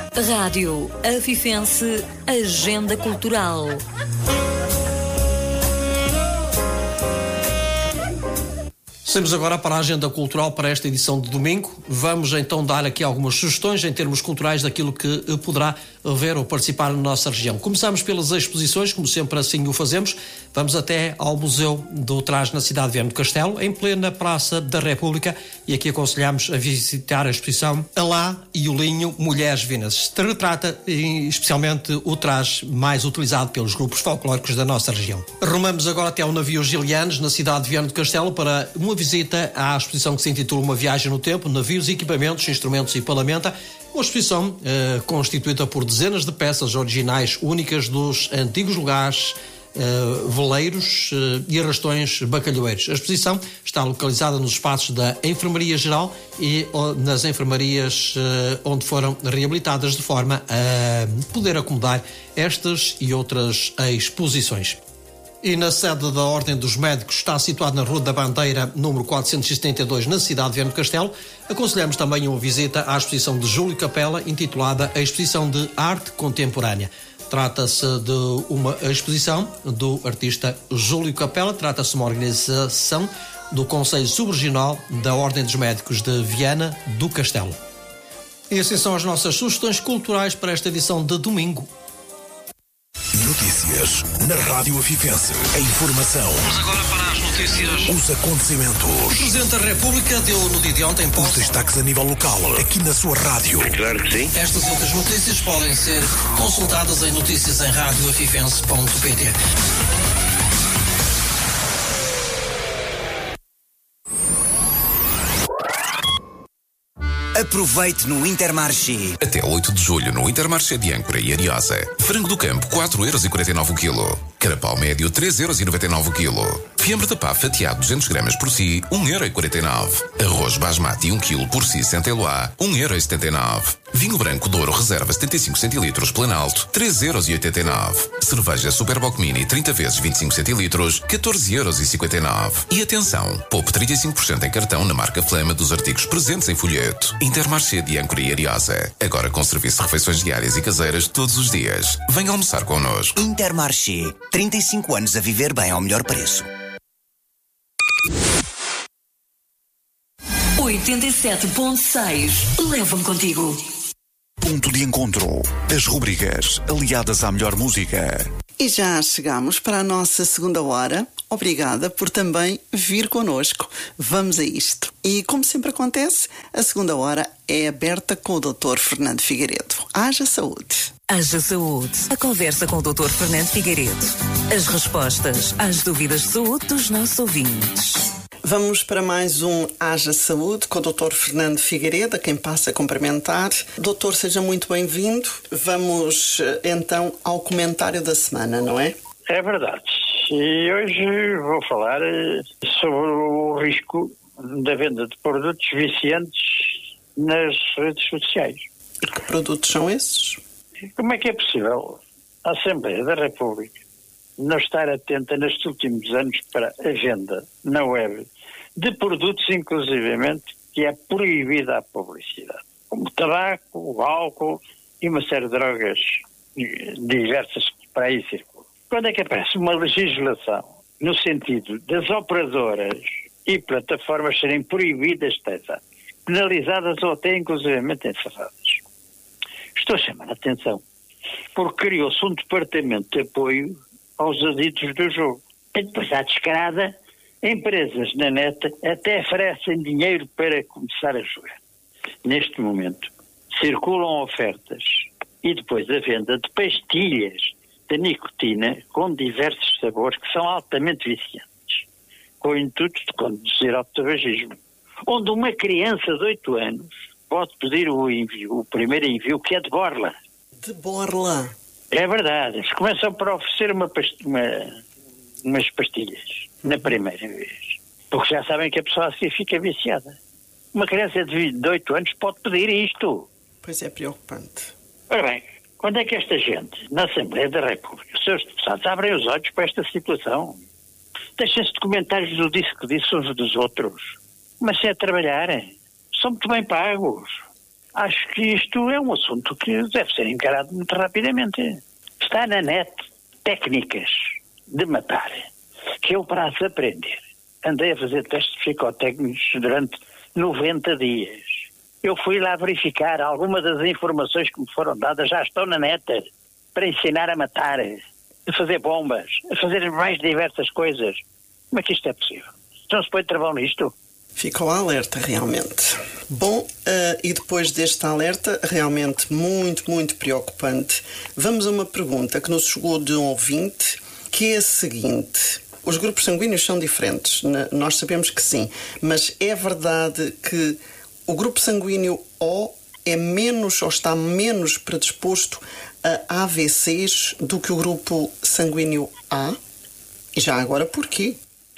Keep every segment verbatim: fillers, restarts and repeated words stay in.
Rádio Afifense Agenda Cultural. Seguimos agora para a agenda cultural para esta edição de domingo. Vamos então dar aqui algumas sugestões em termos culturais daquilo que poderá ver ou participar na nossa região. Começamos pelas exposições, como sempre assim o fazemos. Vamos até ao Museu do Trás na cidade de Viana do Castelo, em plena Praça da República, e aqui aconselhamos a visitar a exposição Alá e o Linho, Mulheres Vinas. Retrata especialmente o traje mais utilizado pelos grupos folclóricos da nossa região. Rumamos agora até ao navio Gilianes, na cidade de Viana do Castelo, para uma visita à exposição que se intitula Uma Viagem no Tempo, Navios, Equipamentos, Instrumentos e Palamenta. Uma exposição eh, constituída por dezenas de peças originais únicas dos antigos lugares, eh, veleiros eh, e arrastões bacalhoeiros. A exposição está localizada nos espaços da Enfermaria Geral e oh, nas enfermarias eh, onde foram reabilitadas, de forma a poder acomodar estas e outras exposições. E na sede da Ordem dos Médicos, está situado na Rua da Bandeira, número quatrocentos e setenta e dois, na cidade de Viana do Castelo. Aconselhamos também uma visita à exposição de Júlio Capela, intitulada A Exposição de Arte Contemporânea. Trata-se de uma exposição do artista Júlio Capela, trata-se de uma organização do Conselho Subregional da Ordem dos Médicos de Viana do Castelo. E assim são as nossas sugestões culturais para esta edição de domingo. Notícias na Rádio Afifense. A informação. Vamos agora para as notícias. Os acontecimentos. O Presidente da República deu no dia de ontem posse. Os destaques a nível local, aqui na sua rádio. Claro que sim. Estas e outras notícias podem ser consultadas em notícias em rádio afifense ponto pt. Aproveite no Intermarché. Até oito de julho no Intermarché de Âncora e Ariosa. Frango do campo, quatro euros e quarenta e nove o quilo. Carapau médio, três euros e noventa e nove o quilo. Fiambre de pá fatiado duzentos gramas por si, um euro e quarenta e nove. Arroz basmati um quilo por si, Saint-Éloi, um euro e setenta e nove. Vinho branco Douro Reserva setenta e cinco centilitros Planalto, três euros e oitenta e nove. Cerveja Superboc Mini trinta vezes vinte e cinco centilitros, catorze euros e cinquenta e nove. E atenção, poupe trinta e cinco por cento em cartão na marca Flama dos artigos presentes em folheto. Intermarché de Âncora e Ariosa. Agora com serviço de refeições diárias e caseiras todos os dias. Venha almoçar connosco. Intermarché. trinta e cinco anos a viver bem ao melhor preço. oitenta e sete ponto seis. Leva-me contigo. Ponto de encontro. As rubricas aliadas à melhor música. E já chegamos para a nossa segunda hora. Obrigada por também vir connosco. Vamos a isto. E como sempre acontece, a segunda hora é aberta com o doutor Fernando Figueiredo. Haja saúde. Haja saúde. A conversa com o doutor Fernando Figueiredo. As respostas às dúvidas de saúde dos nossos ouvintes. Vamos para mais um Haja Saúde com o doutor Fernando Figueiredo, a quem passa a cumprimentar. Doutor, seja muito bem-vindo. Vamos então ao comentário da semana, não é? É verdade. E hoje vou falar sobre o risco da venda de produtos viciantes nas redes sociais. E que produtos são esses? Como é que é possível a Assembleia da República não estar atenta nestes últimos anos para a venda na web de produtos, inclusivamente, que é proibida a publicidade, como tabaco, o álcool e uma série de drogas diversas que para aí circulam. Quando é que aparece uma legislação no sentido das operadoras e plataformas serem proibidas de testar, penalizadas ou até inclusivamente encerradas? Estou a chamar a atenção porque criou-se um departamento de apoio aos aditos do jogo. E depois, à descarada, empresas na net até oferecem dinheiro para começar a jogar. Neste momento, circulam ofertas e depois a venda de pastilhas de nicotina com diversos sabores que são altamente viciantes, com o intuito de conduzir ao tabagismo, onde uma criança de oito anos pode pedir o envio, o primeiro envio, que é de borla. De borla? É verdade, eles começam por oferecer uma past- uma, umas pastilhas na primeira vez, porque já sabem que a pessoa assim fica viciada. Uma criança de oito anos pode pedir isto. Pois é preocupante. Ora bem, quando é que esta gente, na Assembleia da República, os seus deputados, abrem os olhos para esta situação? Deixem-se de comentários do disse que disse uns dos outros. Mas se é trabalhar, são muito bem pagos. Acho que isto é um assunto que deve ser encarado muito rapidamente. Está na net técnicas de matar, que eu para as aprender andei a fazer testes psicotécnicos durante noventa dias. Eu fui lá verificar, algumas das informações que me foram dadas já estão na net, para ensinar a matar, a fazer bombas, a fazer mais diversas coisas. Como é que isto é possível? Não se põe travão nisto? Ficou alerta, realmente. Bom, uh, e depois deste alerta, realmente muito, muito preocupante, vamos a uma pergunta que nos chegou de um ouvinte, que é a seguinte: os grupos sanguíneos são diferentes, nós sabemos que sim, mas é verdade que o grupo sanguíneo O é menos ou está menos predisposto a A V Cs do que o grupo sanguíneo A? E já agora porquê?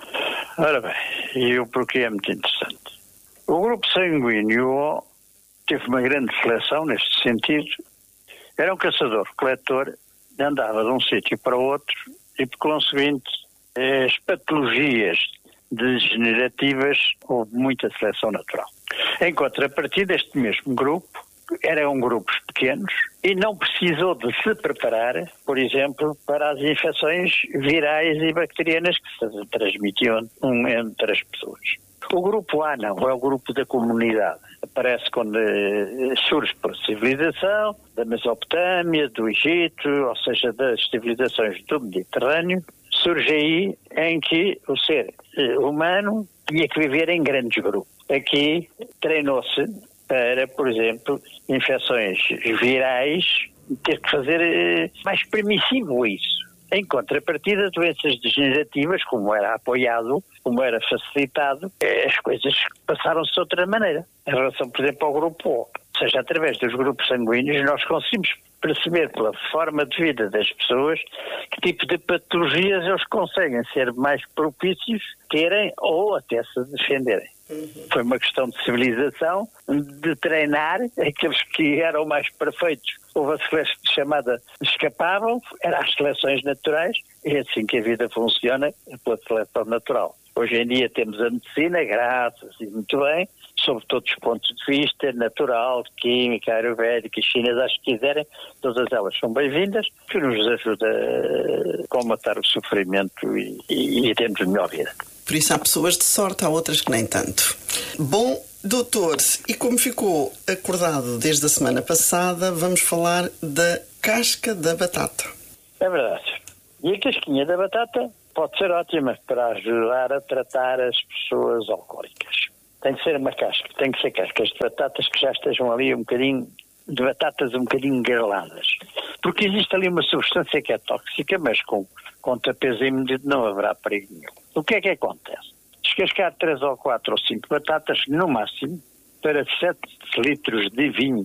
Ora bem, e o porquê é muito interessante. O grupo sanguíneo O teve uma grande seleção neste sentido. Era um caçador-coletor, andava de um sítio para o outro e, por conseguinte, as patologias degenerativas, houve muita seleção natural. Em contrapartida, este mesmo grupo eram grupos pequenos e não precisou de se preparar, por exemplo, para as infecções virais e bacterianas que se transmitiam entre as pessoas. O grupo A não, é o grupo da comunidade. Aparece quando surge pela civilização, da Mesopotâmia, do Egito, ou seja, das civilizações do Mediterrâneo. Surge aí em que o ser humano tinha que viver em grandes grupos. Aqui treinou-se para, por exemplo, infecções virais, ter que fazer mais permissivo isso. Em contrapartida, doenças degenerativas, como era apoiado, como era facilitado, as coisas passaram-se de outra maneira. Em relação, por exemplo, ao grupo O. Ou seja, através dos grupos sanguíneos, nós conseguimos perceber pela forma de vida das pessoas que tipo de patologias eles conseguem ser mais propícios terem ou até se defenderem. Uhum. Foi uma questão de civilização, de treinar aqueles que eram mais perfeitos. Houve a seleção chamada escapavam, eram as seleções naturais, e é assim que a vida funciona, pela seleção natural. Hoje em dia temos a medicina, graças e muito bem, sob todos os pontos de vista, natural, química, ayurvédica, chinesa, se quiserem, todas elas são bem-vindas, que nos ajuda a combater o sofrimento e, e, e termos melhor vida. Por isso há pessoas de sorte, há outras que nem tanto. Bom, doutor, e como ficou acordado desde a semana passada, vamos falar da casca da batata. É verdade. E a casquinha da batata pode ser ótima para ajudar a tratar as pessoas alcoólicas. Tem que ser uma casca, tem que ser cascas de batatas que já estejam ali um bocadinho, de batatas um bocadinho greladas. Porque existe ali uma substância que é tóxica, mas com contrapeso imediato não haverá perigo nenhum. O que é que acontece? Descascar três ou quatro ou cinco batatas, no máximo, para sete litros de vinho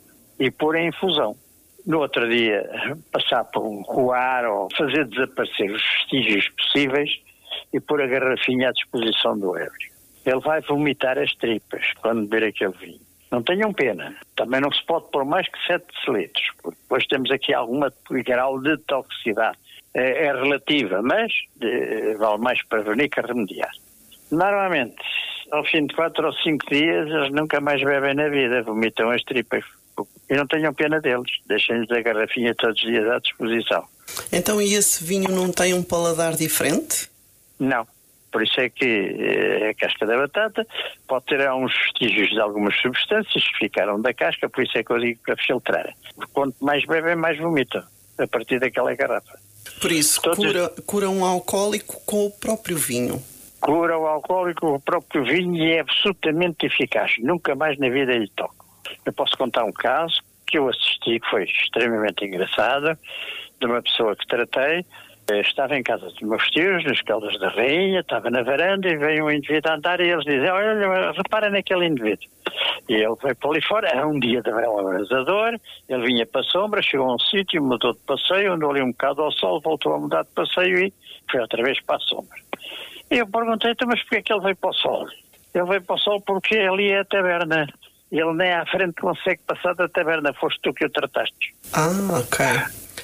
e pôr em infusão. No outro dia, passar por um coar ou fazer desaparecer os vestígios possíveis e pôr a garrafinha à disposição do ébrio. Ele vai vomitar as tripas quando beber aquele vinho. Não tenham pena. Também não se pode pôr mais que sete litros, porque depois temos aqui alguma grau de toxicidade. É, é relativa, mas de, vale mais prevenir que remediar. Normalmente, ao fim de quatro ou cinco dias, eles nunca mais bebem na vida, vomitam as tripas. E não tenham pena deles, deixem-lhes a garrafinha todos os dias à disposição. Então, e esse vinho não tem um paladar diferente? Não. Por isso é que a casca da batata pode ter alguns vestígios de algumas substâncias que ficaram da casca, por isso é que eu digo para filtrar. Quanto mais bebem, mais vomitam, a partir daquela garrafa. Por isso, Todos... cura, cura um alcoólico com o próprio vinho. Cura o alcoólico com o próprio vinho e é absolutamente eficaz. Nunca mais na vida lhe toco. Eu posso contar um caso que eu assisti, que foi extremamente engraçado, de uma pessoa que tratei. Estava em casa dos meus tios, nos Caldas da Rainha, estava na varanda e veio um indivíduo a andar e eles dizem, olha, repara naquele indivíduo. E ele veio para ali fora, era um dia de verão abrasador, ele vinha para a sombra, chegou a um sítio, mudou de passeio, andou ali um bocado ao sol, voltou a mudar de passeio e foi outra vez para a sombra. E eu perguntei, então, mas porquê é que ele veio para o sol? Ele veio para o sol porque ali é a taberna. Ele nem à frente consegue passar da taberna, foste tu que o trataste. Ah, ok.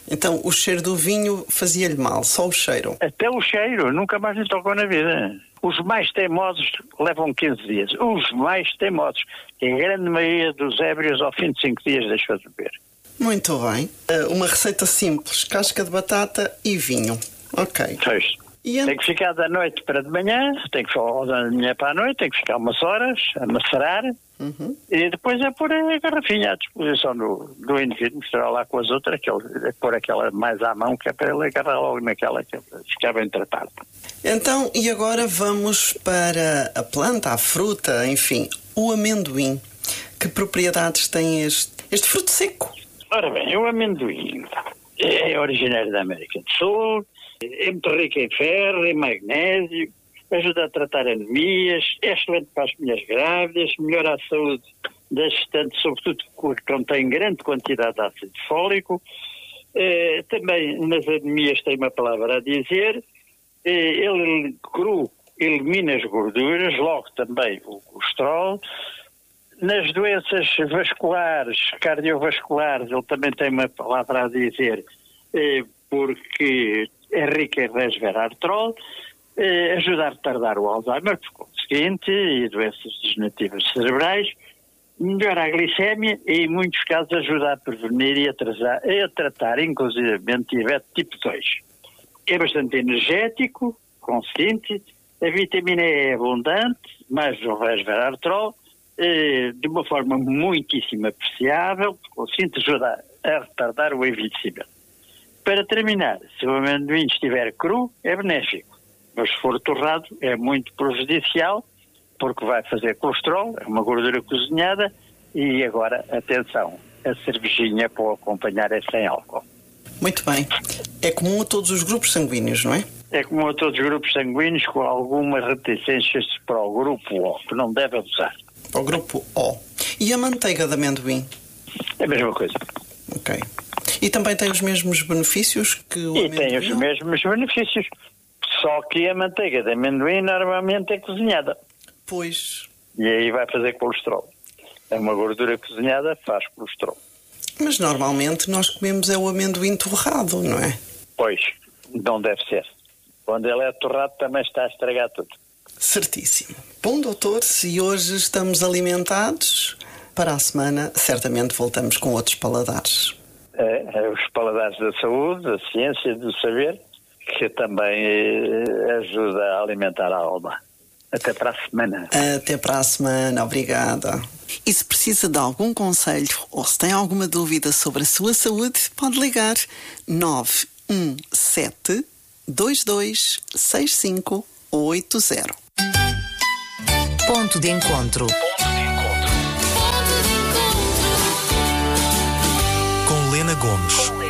Então o cheiro do vinho fazia-lhe mal, só o cheiro. Até o cheiro, nunca mais lhe tocou na vida. Os mais teimosos levam quinze dias. Os mais teimosos. E a grande maioria dos ébrios, ao fim de cinco dias, deixou de beber. Muito bem. Uh, uma receita simples: casca de batata e vinho. Ok. Pois. E Tem que ficar da noite para de manhã, tem que ficar da manhã para a noite, tem que ficar umas horas a macerar. Uhum. E depois é pôr a garrafinha à disposição do, do indivíduo, misturar lá com as outras, que ele, é pôr aquela mais à mão, que é para ele agarrar logo naquela que ficar bem tratado. Então, e agora vamos para a planta, a fruta, enfim, o amendoim. Que propriedades tem este, este fruto seco? Ora bem, o amendoim é originário da América do Sul, é muito rico em ferro, em magnésio, ajuda a tratar anemias, é excelente para as mulheres grávidas, melhora a saúde das gestantes, sobretudo porque contém grande quantidade de ácido fólico. Eh, também nas anemias tem uma palavra a dizer. Eh, ele cru elimina as gorduras, logo também o colesterol. Nas doenças vasculares, cardiovasculares, ele também tem uma palavra a dizer, eh, porque é rico em resveratrol, eh, ajuda a retardar o Alzheimer, por conseguinte, e doenças degenerativas cerebrais, melhora a glicémia e, em muitos casos, ajuda a prevenir e a, atrasar, a tratar, inclusivamente, diabetes tipo dois. É bastante energético, conseguinte, a vitamina E é abundante, mais o resveratrol, eh, de uma forma muitíssimo apreciável, por conseguinte, ajuda a retardar o envelhecimento. Para terminar, se o amendoim estiver cru, é benéfico, mas se for torrado, é muito prejudicial, porque vai fazer colesterol, é uma gordura cozinhada, e agora, atenção, a cervejinha para o acompanhar é sem álcool. Muito bem. É comum a todos os grupos sanguíneos, não é? É comum a todos os grupos sanguíneos, com algumas reticências para o grupo O, que não deve abusar. Para o grupo O. E a manteiga de amendoim? É a mesma coisa. Ok. E também tem os mesmos benefícios que o e amendoim? E tem os mesmos benefícios. Só que a manteiga de amendoim normalmente é cozinhada. Pois. E aí vai fazer colesterol. É uma gordura cozinhada, faz colesterol. Mas normalmente nós comemos é o amendoim torrado, não é? Pois, não deve ser. Quando ele é torrado também está a estragar tudo. Certíssimo. Bom, doutor, se hoje estamos alimentados, para a semana certamente voltamos com outros paladares. É, é os paladares da saúde, da ciência, do saber, que também eh, ajuda a alimentar a alma. Até para a semana. Até para a semana, obrigada. E se precisa de algum conselho ou se tem alguma dúvida sobre a sua saúde, pode ligar nove um sete, dois dois seis cinco oito zero. Ponto de encontro. Com Lena Gomes.